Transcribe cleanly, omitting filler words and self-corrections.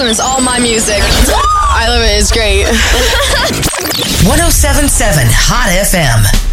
awesome. It's all my music. I love it. It's great. 107.7 Hot FM.